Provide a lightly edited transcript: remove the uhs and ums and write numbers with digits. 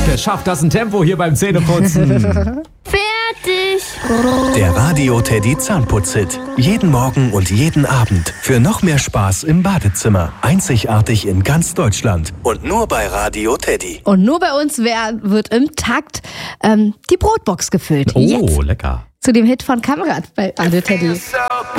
Wer schafft das in Tempo hier beim Zähneputzen? Fertig. Der Radio Teddy Zahnputz-Hit. Jeden Morgen und jeden Abend. Für noch mehr Spaß im Badezimmer. Einzigartig in ganz Deutschland. Und nur bei Radio Teddy. Und nur bei uns wird im Takt die Brotbox gefüllt. Oh, Jetzt lecker. zu dem Hit von Kamerad bei Radio Teddy.